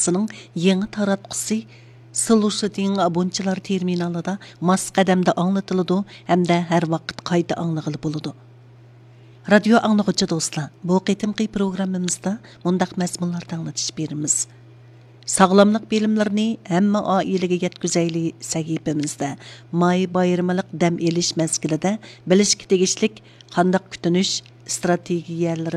pochtasining yangi taratqusi Solusining abonchilar terminalida mas qadamda anglatiladi hamda har vaqt qayta anglag'ili bo'ladi. Radio anglag'uchi do'stlar, bu qitimqi programmamizda mundaq mazmunlar tanlatish beramiz. Sağlamlıq bilimlerini hamma oilaga yetkazayli sahifamizda may bayramlik dam elish mezgilida bilishga tegishlik qandaq kutinish strategiyalari